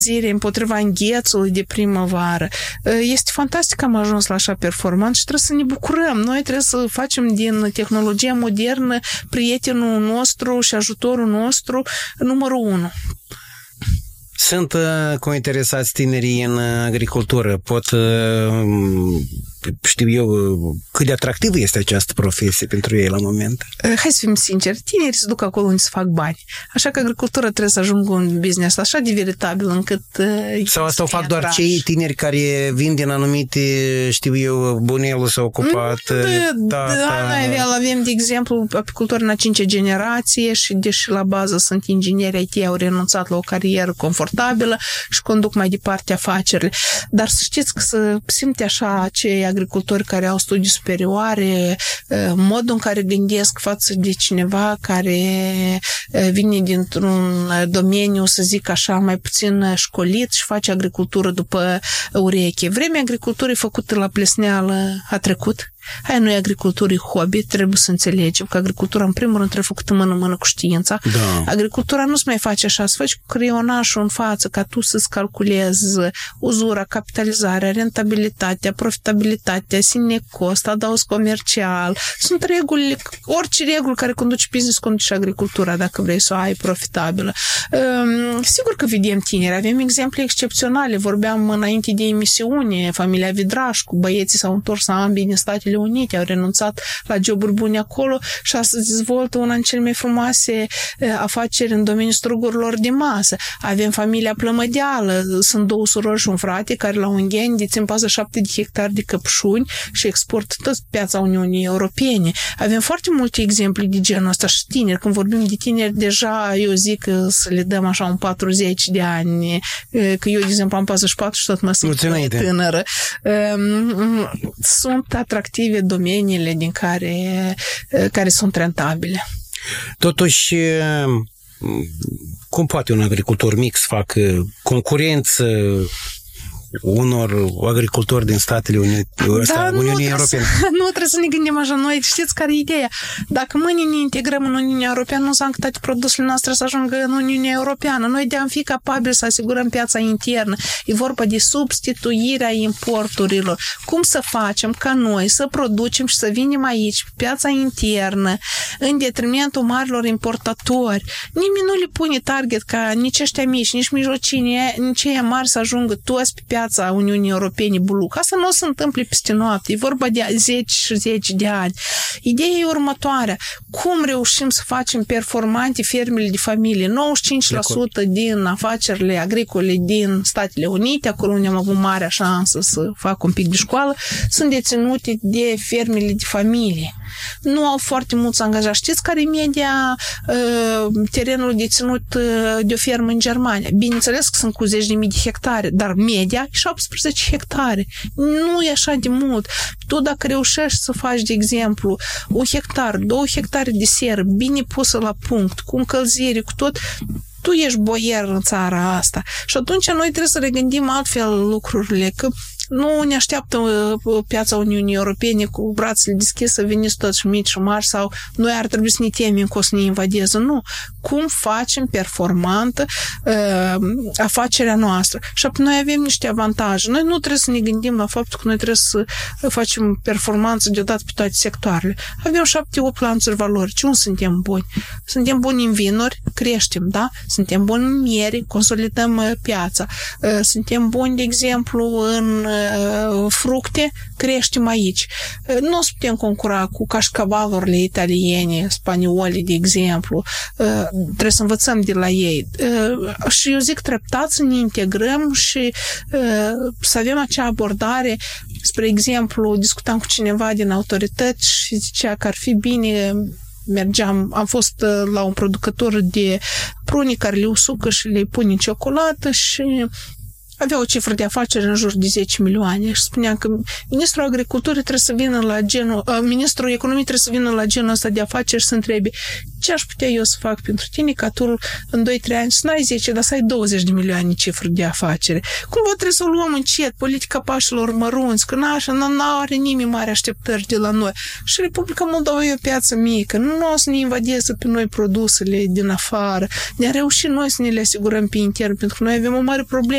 împotriva înghețului de primăvară. Este fantastic că am ajuns la așa performant și trebuie să ne bucurăm. Noi trebuie să facem din tehnologia modernă prietenul nostru și ajutorul nostru numărul 1. Sunt cointeresați tinerii în agricultură. Știu eu, cât de atractivă este această profesie pentru ei la moment? Hai să fim sinceri, tinerii se duc acolo unde să fac bani. Așa că agricultura trebuie să ajungă un business așa de veritabil încât... Sau asta o fac doar cei tineri care vin din anumite, știu eu, bunelul s-au ocupat... Noi avem, de exemplu, apicultori în a 5-a generație și deși la bază sunt ingineri IT, au renunțat la o carieră confortabilă și conduc mai departe afacerile. Dar să știți că să simte așa cei agricultori care au studii superioare, modul în care gândesc față de cineva care vine dintr-un domeniu, să zic așa, mai puțin școlit și face agricultură după ureche. Vremea agriculturii făcută la plesneală a trecut. Hai, noi agriculturii hobby, trebuie să înțelegem că agricultura, în primul rând, trebuie făcută mână-mână cu știința. Da. Agricultura nu se mai face așa, să faci cu creionașul în față, ca tu să-ți calculezi uzura, capitalizarea, rentabilitatea, profitabilitatea, sine cost, adaos comercial. Sunt reguli, orice reguli care conduce business, conduce și agricultura, dacă vrei să o ai profitabilă. Sigur că vedem tineri, avem exemple excepționale, vorbeam înainte de emisiune, familia Vidrașcu, băieții s-au întors ambii din Statele Unite, au renunțat la joburi bune acolo și astăzi dezvoltă una din cele mai frumoase afaceri în domeniul strugurilor de masă. Avem familia Plămădeală, sunt 2 surori și un frate care la Ungheni dețin 47 de hectare de căpșuni și exportă tot piața Uniunii Europene. Avem foarte multe exemple de genul ăsta și tineri. Când vorbim de tineri, deja eu zic că să le dăm așa un 40 de ani, că eu, de exemplu, am 44 și tot mă simt tânără. Sunt atractive domeniile din care sunt rentabile. Totuși, cum poate un agricultor mic să facă concurență unor agricultori din Statele Unite, Uniunii Europene? Nu trebuie să ne gândim așa. Noi, știți care e ideea? Dacă mâine ne integrăm în Uniunea Europeană, nu înseamnă că toate produsele noastre să ajungă în Uniunea Europeană. Noi de-am fi capabili să asigurăm piața internă. E vorba de substituirea importurilor. Cum să facem ca noi să producem și să vinem aici, pe piața internă, în detrimentul marilor importatori? Nimeni nu le pune target ca nici ăștia mici, nici mijlocii, nici ei mari să ajungă toți pe piața Uniunii Europene buluc. Asta nu se întâmplă peste noapte. E vorba de 10 și 10 de ani. Ideea e următoarea. Cum reușim să facem performante fermele de familie? 95% din afacerile agricole din Statele Unite, acolo unde am avut marea șansă să fac un pic de școală, sunt deținute de fermele de familie. Nu au foarte mulți angajați. Știți care e media terenului deținut de o fermă în Germania? Bineînțeles că sunt cu 10.000 de hectare, dar media e 17 hectare. Nu e așa de mult. Tu dacă reușești să faci, de exemplu, 1 hectar, 2 hectare de seră bine pusă la punct, cu încălzire, cu tot, tu ești boier în țara asta. Și atunci noi trebuie să regândim altfel lucrurile, că nu ne așteaptă piața Uniunii Europene cu brațele deschise să veniți toți mici și mari sau noi ar trebui să ne temem că o să ne invadeze. Nu. Cum facem performantă afacerea noastră? Și apoi noi avem niște avantaje. Noi nu trebuie să ne gândim la faptul că noi trebuie să facem performanță deodată pe toate sectoarele. Avem 7-8 lanțuri valorice. Unde suntem buni? Suntem buni în vinuri, creștem, da? Suntem buni în miere, consolidăm piața. Suntem buni, de exemplu, în fructe, creștem aici. Nu o să putem concura cu cașcavalurile italiene, spaniole, de exemplu. Trebuie să învățăm de la ei. Și eu zic treptat să ne integrăm și să avem acea abordare. Spre exemplu, discutam cu cineva din autorități și zicea că ar fi bine am fost la un producător de prune care le usucă și le pune în ciocolată și avea o cifră de afaceri în jur de 10 milioane și spunea că ministrul agriculturii trebuie să vină la ministrul economiei trebuie să vină la genul ăsta de afaceri și să întrebe ce aș putea eu să fac pentru tine ca tu în 2-3 ani să n-ai 10, dar să ai 20 de milioane cifră de afaceri. Cumva trebuie să o luăm încet, politica pașilor mărunți, că nu are nimeni mari așteptări de la noi. Și Republica Moldova e o piață mică, nu o să ne invadeze pe noi produsele din afară, ne-a reușit noi să ne le asigurăm pe intern, pentru că noi avem o mare problemă